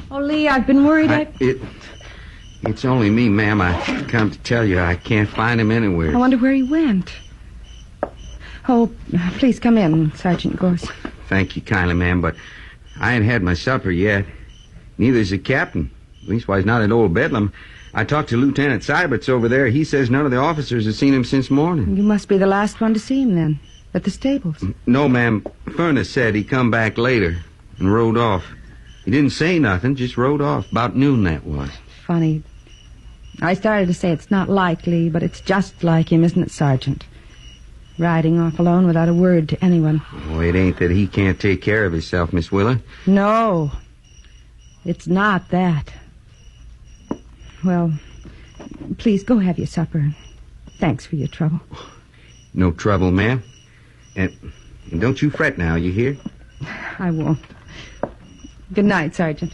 Oh, Lee, I've been worried. It's only me, ma'am. I come to tell you I can't find him anywhere. I wonder where he went. Oh, please come in, Sergeant Gorse. Thank you kindly, ma'am, but I ain't had my supper yet. Neither's the captain. Leastwise, not at Old Bedlam. I talked to Lieutenant Syberts over there. He says none of the officers have seen him since morning. You must be the last one to see him, then, at the stables. No, ma'am. Furnace said he'd come back later and rode off. He didn't say nothing, just rode off. About noon, that was. Funny. I started to say it's not likely, but it's just like him, isn't it, Sergeant? Riding off alone without a word to anyone. Oh, it ain't that he can't take care of himself, Miss Willer. No, it's not that. Well, please go have your supper. Thanks for your trouble. No trouble, ma'am. And don't you fret now, you hear? I won't. Good night, Sergeant.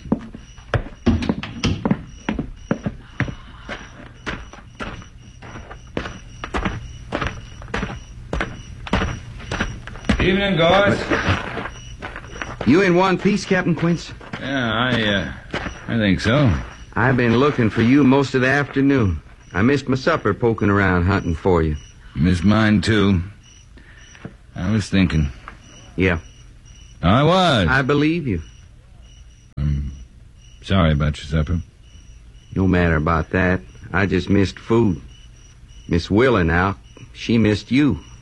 Evening, Gorse. You in one piece, Captain Quince? Yeah, I think so. I've been looking for you most of the afternoon. I missed my supper poking around hunting for you. Missed mine, too. I was thinking. Yeah. I was. I believe you. I'm sorry about your supper. No matter about that. I just missed food. Miss Willer now, she missed you.